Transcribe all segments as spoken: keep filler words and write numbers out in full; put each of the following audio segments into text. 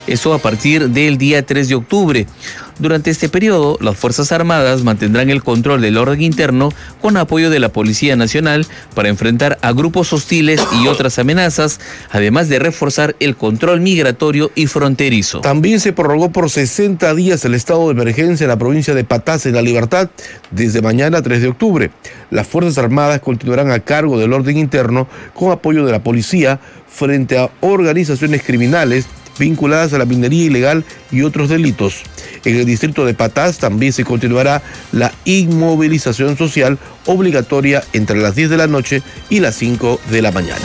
Eso a partir del día tres de octubre. Durante este periodo, las Fuerzas Armadas mantendrán el control del orden interno con apoyo de la Policía Nacional para enfrentar a grupos hostiles y otras amenazas, además de reforzar el control migratorio y fronterizo. También se prorrogó por sesenta días el estado de emergencia en la provincia de Patás, en La Libertad, desde mañana tres de octubre. Las Fuerzas Armadas continuarán a cargo del orden interno con apoyo de la policía frente a organizaciones criminales vinculadas a la minería ilegal y otros delitos. En el distrito de Patás también se continuará la inmovilización social obligatoria entre las diez de la noche y las cinco de la mañana.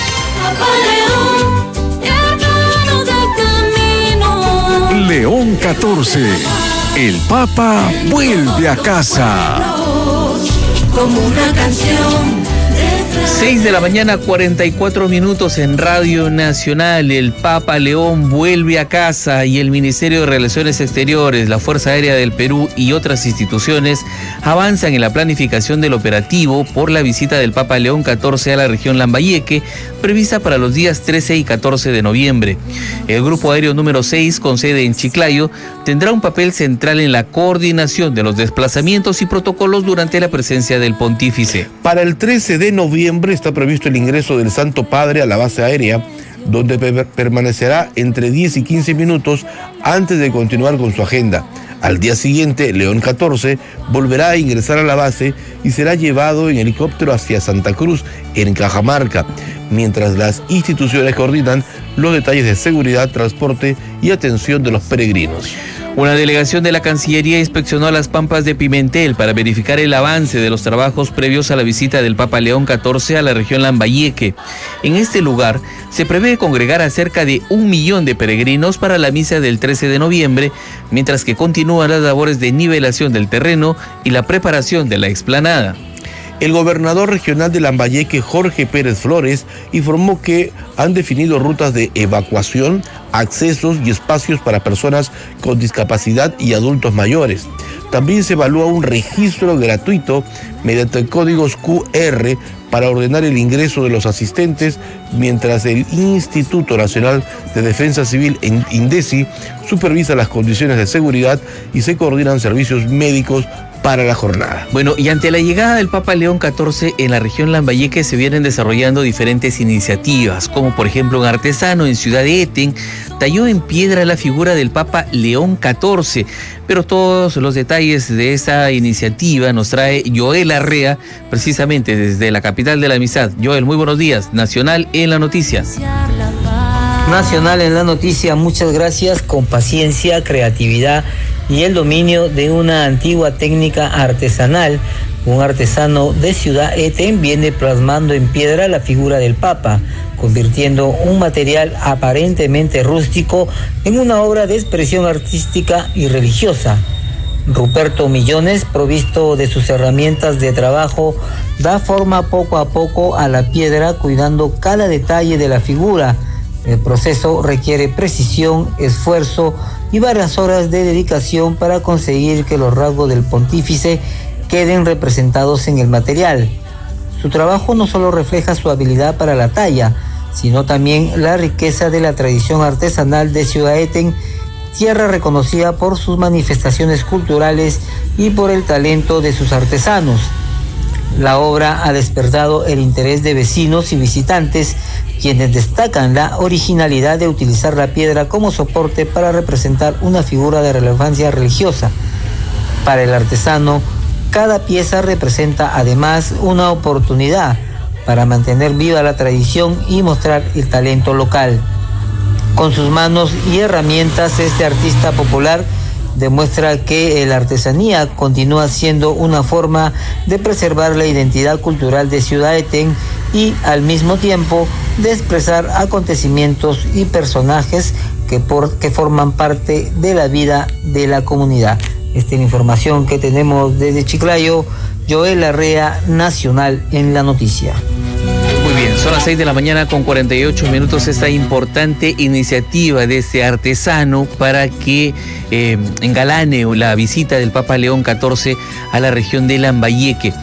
León catorce. El Papa vuelve a casa. Como una canción. seis de la mañana, cuarenta y cuatro minutos en Radio Nacional. El Papa León vuelve a casa y el Ministerio de Relaciones Exteriores, la Fuerza Aérea del Perú y otras instituciones avanzan en la planificación del operativo por la visita del Papa León catorce a la región Lambayeque, prevista para los días trece y catorce de noviembre. El Grupo Aéreo número seis, con sede en Chiclayo, tendrá un papel central en la coordinación de los desplazamientos y protocolos durante la presencia del pontífice. Para el trece de noviembre está previsto el ingreso del Santo Padre a la base aérea, donde per- permanecerá entre diez y quince minutos antes de continuar con su agenda. Al día siguiente, León catorce volverá a ingresar a la base y será llevado en helicóptero hacia Santa Cruz, en Cajamarca, mientras las instituciones coordinan los detalles de seguridad, transporte y atención de los peregrinos. Una delegación de la Cancillería inspeccionó las Pampas de Pimentel para verificar el avance de los trabajos previos a la visita del Papa León catorce a la región Lambayeque. En este lugar se prevé congregar a cerca de un millón de peregrinos para la misa del trece de noviembre, mientras que continúan las labores de nivelación del terreno y la preparación de la explanada. El gobernador regional de Lambayeque, Jorge Pérez Flores, informó que han definido rutas de evacuación, accesos y espacios para personas con discapacidad y adultos mayores. También se evalúa un registro gratuito mediante códigos Q R para ordenar el ingreso de los asistentes, mientras el Instituto Nacional de Defensa Civil, en INDECI, supervisa las condiciones de seguridad y se coordinan servicios médicos para la jornada. Bueno, y ante la llegada del Papa León catorce en la región Lambayeque se vienen desarrollando diferentes iniciativas, como por ejemplo un artesano en Ciudad de Eten talló en piedra la figura del Papa León catorce, pero todos los detalles de esa iniciativa nos trae Joel Arrea, precisamente desde la capital de la amistad. Joel, muy buenos días. Nacional en la noticia. Nacional en la noticia, muchas gracias. Con paciencia, creatividad y el dominio de una antigua técnica artesanal, un artesano de Ciudad Eten viene plasmando en piedra la figura del Papa, convirtiendo un material aparentemente rústico en una obra de expresión artística y religiosa. Ruperto Millones, provisto de sus herramientas de trabajo, da forma poco a poco a la piedra, cuidando cada detalle de la figura. El proceso requiere precisión, esfuerzo y varias horas de dedicación para conseguir que los rasgos del pontífice queden representados en el material. Su trabajo no solo refleja su habilidad para la talla, sino también la riqueza de la tradición artesanal de Ciudad Eten, tierra reconocida por sus manifestaciones culturales y por el talento de sus artesanos. La obra ha despertado el interés de vecinos y visitantes, quienes destacan la originalidad de utilizar la piedra como soporte para representar una figura de relevancia religiosa. Para el artesano, cada pieza representa además una oportunidad para mantener viva la tradición y mostrar el talento local. Con sus manos y herramientas, este artista popular demuestra que la artesanía continúa siendo una forma de preservar la identidad cultural de Ciudad Eten y al mismo tiempo de expresar acontecimientos y personajes que, por, que forman parte de la vida de la comunidad. Esta es la información que tenemos desde Chiclayo. Joel Arrea, Nacional en la noticia. Muy bien, son las seis de la mañana con cuarenta y ocho minutos. Esta importante iniciativa de este artesano para que eh, engalane la visita del Papa León catorce a la región de Lambayeque.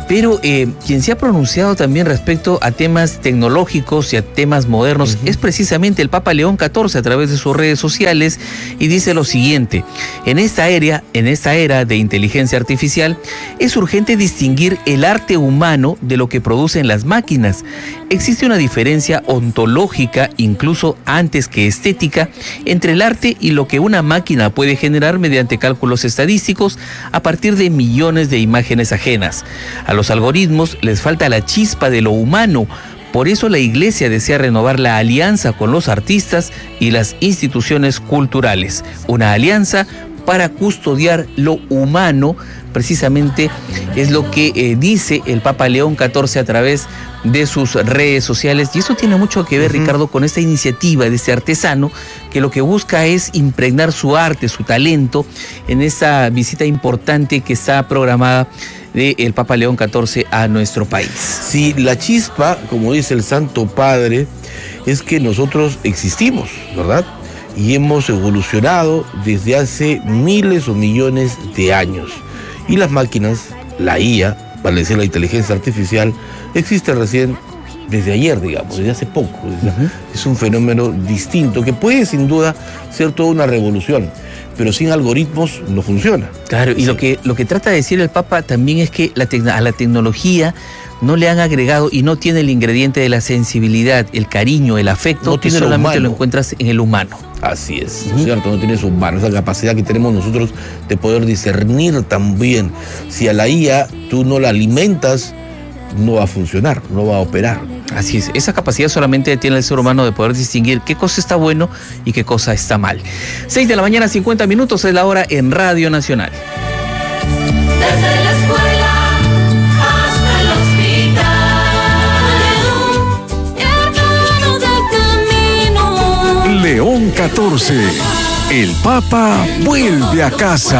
pero eh, quien se ha pronunciado también respecto a temas tecnológicos y a temas modernos uh-huh. es precisamente el Papa León catorce a través de sus redes sociales, y dice lo siguiente: en esta era, en esta era de inteligencia artificial es urgente distinguir el arte humano de lo que producen las máquinas. Existe una diferencia ontológica, incluso antes que estética, entre el arte y lo que una máquina puede generar mediante cálculos estadísticos a partir de millones de imágenes ajenas. A los algoritmos les falta la chispa de lo humano. Por eso la Iglesia desea renovar la alianza con los artistas y las instituciones culturales. Una alianza para custodiar lo humano, precisamente es lo que eh, dice el Papa León catorce a través de sus redes sociales. Y eso tiene mucho que ver, uh-huh. Ricardo, con esta iniciativa de este artesano que lo que busca es impregnar su arte, su talento en esta visita importante que está programada del Papa León catorce a nuestro país. Sí, la chispa, como dice el Santo Padre, es que nosotros existimos, ¿verdad? Y hemos evolucionado desde hace miles o millones de años. Y las máquinas, la I A, para decir la inteligencia artificial, existe recién desde ayer, digamos, desde hace poco. Uh-huh. Es un fenómeno distinto que puede sin duda ser toda una revolución, pero sin algoritmos no funciona. Claro, y sí. lo que lo que trata de decir el Papa también es que la te- a la tecnología no le han agregado y no tiene el ingrediente de la sensibilidad, el cariño, el afecto, no que solamente lo encuentras en el humano. Así es, uh-huh. ¿cierto? No tienes humano, esa capacidad que tenemos nosotros de poder discernir también. Si a la I A tú no la alimentas, no va a funcionar, no va a operar. Así es, esa capacidad solamente tiene el ser humano de poder distinguir qué cosa está bueno y qué cosa está mal. seis de la mañana, cincuenta minutos, es la hora en Radio Nacional. Desde la escuela hasta el hospital, hermano del camino. León catorce, el Papa vuelve a casa.